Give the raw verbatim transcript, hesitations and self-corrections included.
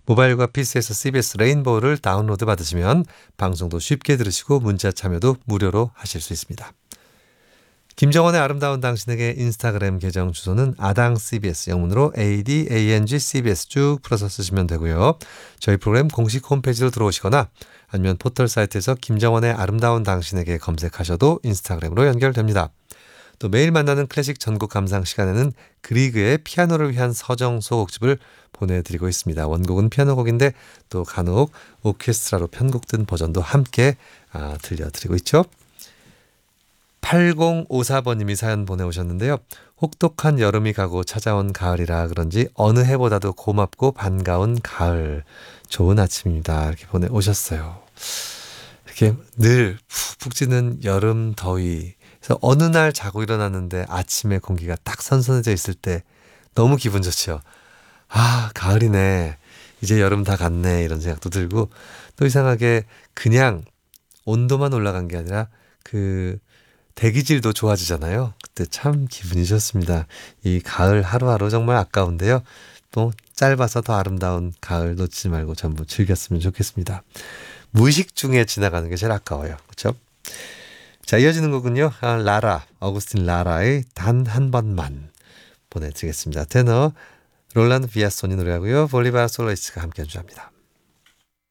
모바일과 피시에서 씨비에스 레인보우를 다운로드 받으시면 방송도 쉽게 들으시고 문자 참여도 무료로 하실 수 있습니다. 김정원의 아름다운 당신에게 인스타그램 계정 주소는 아당 씨비에스, 영문으로 에이디에이엔지 씨비에스 쭉 풀어서 쓰시면 되고요. 저희 프로그램 공식 홈페이지로 들어오시거나 아니면 포털 사이트에서 김정원의 아름다운 당신에게 검색하셔도 인스타그램으로 연결됩니다. 또 매일 만나는 클래식 전곡 감상 시간에는 그리그의 피아노를 위한 서정 소곡집을 보내드리고 있습니다. 원곡은 피아노곡인데 또 간혹 오케스트라로 편곡된 버전도 함께 아, 들려드리고 있죠. 팔공오사 번님이 사연 보내오셨는데요. 혹독한 여름이 가고 찾아온 가을이라 그런지 어느 해보다도 고맙고 반가운 가을, 좋은 아침입니다. 이렇게 보내오셨어요. 이렇게 늘 푹푹 찌는 여름 더위, 그래서 어느 날 자고 일어났는데 아침에 공기가 딱 선선해져 있을 때 너무 기분 좋죠. 아, 가을이네. 이제 여름 다 갔네. 이런 생각도 들고, 또 이상하게 그냥 온도만 올라간 게 아니라 그 대기질도 좋아지잖아요. 그때 참 기분이 좋습니다. 이 가을 하루하루 정말 아까운데요. 또 짧아서 더 아름다운 가을 놓치지 말고 전부 즐겼으면 좋겠습니다. 무의식 중에 지나가는 게 제일 아까워요. 그렇죠? 자, 이어지는 곡은요. 아, 라라, 어구스틴 라라의 단 한 번만 보내드리겠습니다. 테너 롤란드 비아소니 노래하고요. 볼리바르 솔로이스가 함께 연주합니다.